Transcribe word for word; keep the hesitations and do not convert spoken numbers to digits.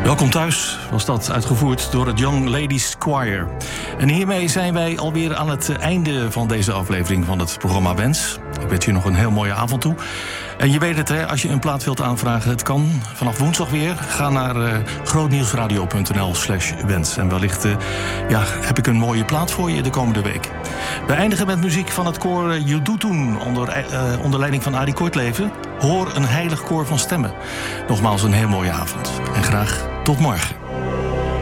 Welkom thuis was dat uitgevoerd door het Young Ladies Choir. En hiermee zijn wij alweer aan het einde van deze aflevering van het programma Wens. Ik wens je nog een heel mooie avond toe. En je weet het, hè, als je een plaat wilt aanvragen, het kan vanaf woensdag weer. Ga naar uh, grootnieuwsradio.nl slash wens. En wellicht uh, ja, heb ik een mooie plaat voor je de komende week. We eindigen met muziek van het koor uh, Judoetoen onder, uh, onder leiding van Arie Kortleven. Hoor een heilig koor van stemmen. Nogmaals een heel mooie avond. En graag tot morgen.